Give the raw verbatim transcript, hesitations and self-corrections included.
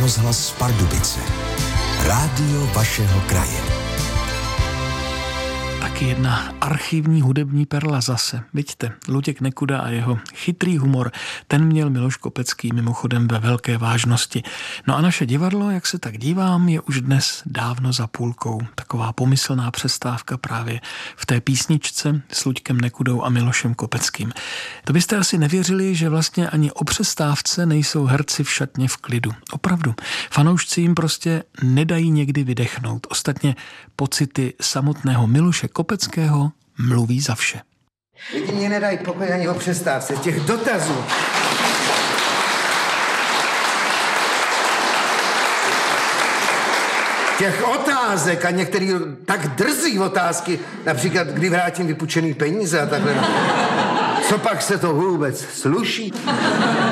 rozhlas Pardubice. Rádio vašeho kraje. Taky jedna archivní hudební perla zase. Vidíte, Luděk Nekuda a jeho chytrý humor, ten měl Miloš Kopecký mimochodem ve velké vážnosti. No a naše divadlo, jak se tak dívám, je už dnes dávno za půlkou. Taková pomyslná přestávka právě v té písničce s Luďkem Nekudou a Milošem Kopeckým. To byste asi nevěřili, že vlastně ani o přestávce nejsou herci v šatně v klidu. Opravdu. Fanoušci jim prostě nedají někdy vydechnout. Ostatně pocity samotného Miloše Kopeckého mluví za vše. Lidi mě nedají pokoj ani o přestávce. Těch dotazů. Těch otázek a některý tak drzí otázky, například kdy vrátím vypůjčený peníze a takhle. Co pak se to vůbec sluší?